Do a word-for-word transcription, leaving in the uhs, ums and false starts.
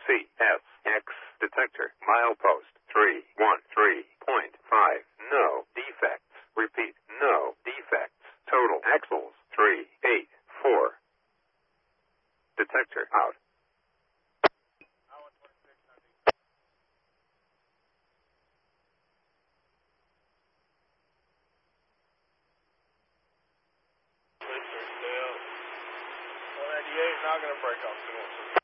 C S X detector milepost three one three point five. No defects. Repeat, no defects. Total axles three eight four. Detector out. one ninety-eight, not going to break off too much.